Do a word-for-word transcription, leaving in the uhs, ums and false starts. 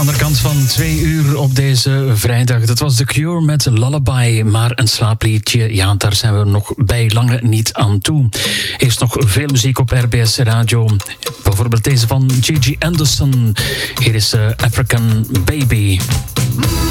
andere kant van twee uur op deze vrijdag. Dat was The Cure met Lullaby, maar een slaapliedje, ja, daar zijn we nog bij lange niet aan toe. Er is nog veel muziek op R B S Radio. Bijvoorbeeld deze van Gigi Anderson. Hier is uh, African Baby.